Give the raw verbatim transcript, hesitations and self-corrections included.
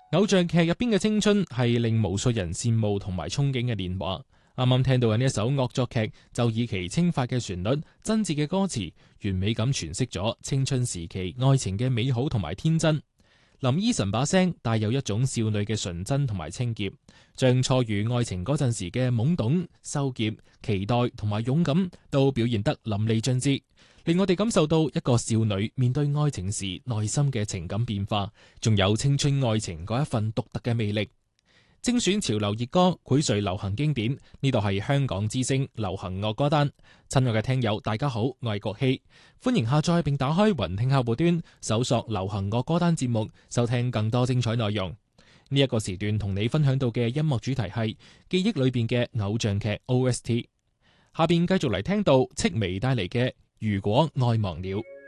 偶像劇入邊嘅青春係令無數人羨慕同埋憧憬嘅年華。啱啱聽到嘅呢一首惡作劇，就以其輕快嘅旋律、真摯嘅歌詞，完美咁詮釋咗青春時期愛情嘅美好同埋天真。林依晨把聲帶有一種少女嘅純真同埋清潔，將初遇愛情嗰陣時嘅懵懂、羞澀、期待同埋勇敢，都表現得淋漓盡致，令我哋感受到一個少女面對愛情時內心嘅情感變化，仲有青春愛情嗰一份獨特嘅魅力。精選潮流熱歌，薈萃流行經典，呢度係香港之聲流行樂歌單。親愛嘅聽友，大家好，我係國希，歡迎下載並打開雲聽客戶端，搜索流行樂歌單節目，收聽更多精彩內容。呢、這、一個時段同你分享到嘅音樂主題係記憶裏邊嘅偶像劇 O S T。下邊繼續嚟聽到戚薇帶嚟嘅《如果愛忘了》。